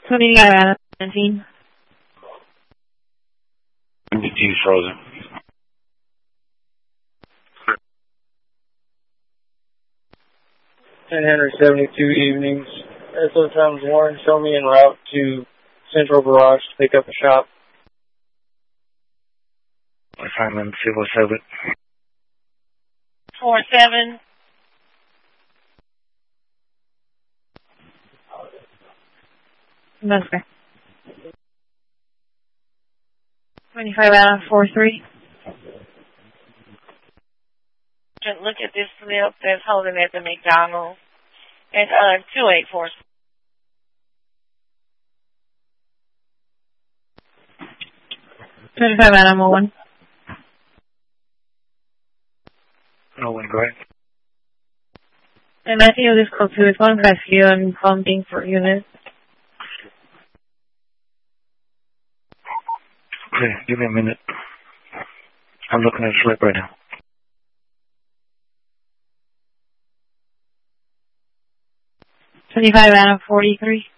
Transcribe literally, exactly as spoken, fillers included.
twenty-five out of seventeen. M D T frozen. ten seventy-two evenings. S O times one, show me en route to Central Garage to pick up a shop. Assignment Civil seven. four seven. That's fair. twenty-five out of four three. Look at this slip that's holding at the McDonald's. It's uh, two eight four. twenty-five out of one. No one, go ahead. And I think this call two is one five few and pumping for units. Okay, give me a minute. I'm looking at the slip right now. twenty-five out of forty-three.